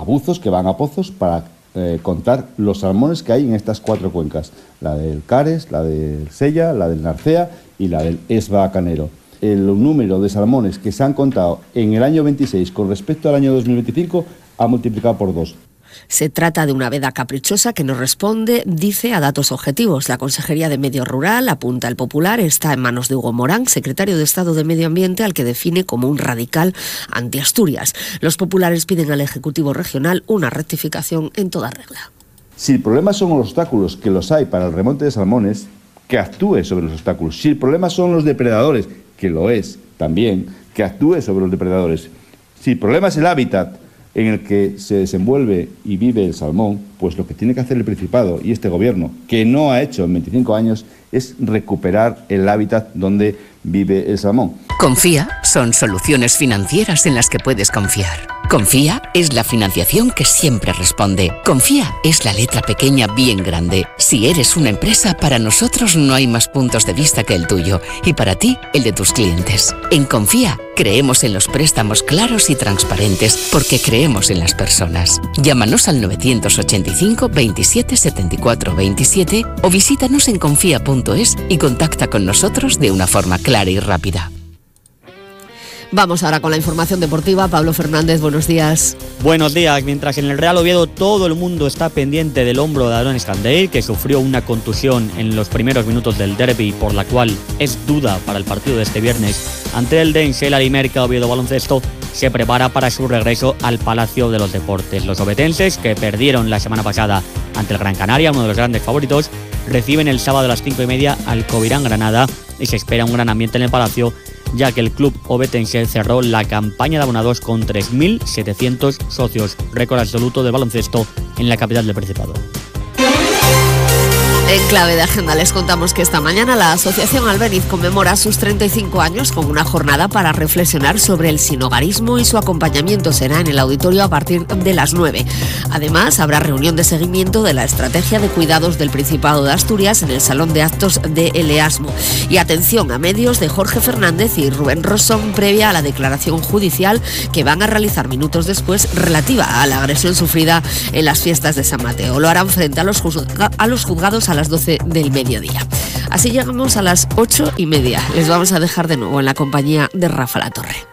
buzos que van a pozos para contar los salmones que hay en estas 4 cuencas, la del Cares, la del Sella, la del Narcea y la del Esba Canero. El número de salmones que se han contado en el año 26 con respecto al año 2025 ha multiplicado por 2. Se trata de una veda caprichosa que no responde, dice, a datos objetivos. La Consejería de Medio Rural, apunta El Popular, está en manos de Hugo Morán, secretario de Estado de Medio Ambiente, al que define como un radical anti-Asturias. Los populares piden al Ejecutivo Regional una rectificación en toda regla. Si el problema son los obstáculos, que los hay para el remonte de salmones, que actúe sobre los obstáculos. Si el problema son los depredadores, que lo es también, que actúe sobre los depredadores. Si el problema es el hábitat en el que se desenvuelve y vive el salmón, pues lo que tiene que hacer el Principado y este gobierno, que no ha hecho en 25 años, es recuperar el hábitat donde vive el salmón. Confía son soluciones financieras en las que puedes confiar. Confía es la financiación que siempre responde. Confía es la letra pequeña bien grande. Si eres una empresa, para nosotros no hay más puntos de vista que el tuyo y para ti el de tus clientes. En Confía creemos en los préstamos claros y transparentes porque creemos en las personas. Llámanos al 985 27 74 27 o visítanos en confía.es y contacta con nosotros de una forma clara y rápida. Vamos ahora con la información deportiva. Pablo Fernández, buenos días. Buenos días. Mientras en el Real Oviedo todo el mundo está pendiente del hombro de Aaron Scandair, que sufrió una contusión en los primeros minutos del derbi, por la cual es duda para el partido de este viernes ante el Dense, el Alimerca Oviedo Baloncesto se prepara para su regreso al Palacio de los Deportes. Los obetenses, que perdieron la semana pasada ante el Gran Canaria, uno de los grandes favoritos, reciben el sábado a las 5:30 al Covirán Granada y se espera un gran ambiente en el Palacio, ya que el club obetense cerró la campaña de abonados con 3.700 socios, récord absoluto de baloncesto en la capital del Principado. En clave de agenda les contamos que esta mañana la Asociación Albéniz conmemora sus 35 años con una jornada para reflexionar sobre el sinhogarismo y su acompañamiento. Será en el auditorio a partir de las 9. Además, habrá reunión de seguimiento de la estrategia de cuidados del Principado de Asturias en el Salón de Actos de Eleasmo. Y atención a medios de Jorge Fernández y Rubén Rosón previa a la declaración judicial que van a realizar minutos después relativa a la agresión sufrida en las fiestas de San Mateo. Lo harán frente a los juzgados a las 12 del mediodía. Así llegamos a las 8:30. Les vamos a dejar de nuevo en la compañía de Rafa Latorre.